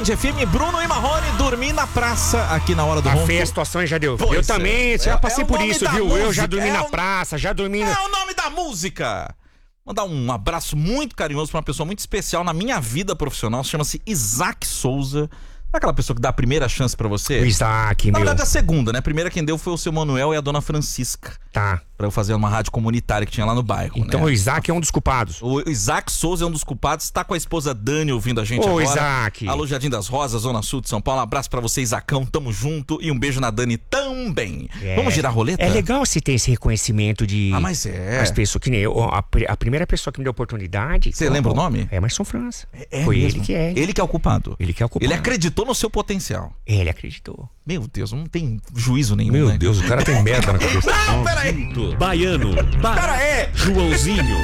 Band FM, Bruno e Marrone, dormir na praça aqui na hora do ronco. Feia a situação, hein, Jadeu? Pois Eu também, já passei por isso, viu? música, Eu já dormi na praça, já dormi... É o nome da música! Mandar um abraço muito carinhoso pra uma pessoa muito especial na minha vida profissional, chama-se Isaac Souza. É aquela pessoa que dá a primeira chance pra você? O Isaac, Na meu. verdade, a segunda, né? A primeira quem deu foi o seu Manuel e a dona Francisca. Tá. Pra eu fazer uma rádio comunitária que tinha lá no bairro, Então né? o Isaac é um dos culpados. O Isaac Souza é um dos culpados, tá com a esposa Dani ouvindo a gente Ô, agora. Isaac. Alô, Jardim das Rosas, Zona Sul de São Paulo. Um abraço pra você, Isacão, tamo junto. E um beijo na Dani também. Vamos girar a roleta? É legal se ter esse reconhecimento de... Ah, mas é. As pessoas que nem eu. A primeira pessoa que me deu oportunidade... Você lembra o nome? É Emerson França. É Foi mesmo? ele que é. Ele que é o culpado. Ele que é o culpado. Ele acreditou no seu potencial. Ele acreditou. Meu Deus, não tem juízo nenhum, Meu né? Deus, o cara tem merda na cabeça. Não, peraí. Baiano, Pera aí. Joãozinho,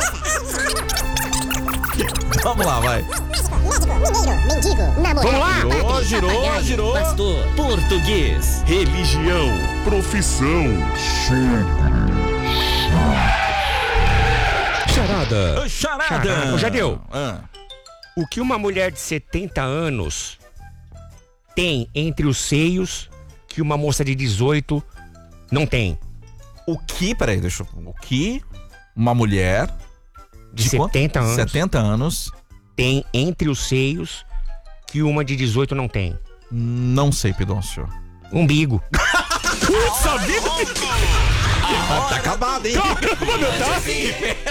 Vamos lá, vai. Mendigo, namorado. Vamos lá? Girou. pastor, português, religião, Profissão. charada, Ô, charada. Charada. Ô, Jadeu. Ah. O que uma mulher de 70 anos tem entre os seios que uma moça de 18 não tem? O que, peraí, deixa eu... O que uma mulher De quanto? 70 anos 70 anos, tem entre os seios que uma de 18 não tem? não sei, Pidoncio. Umbigo. Tá acabado, hein?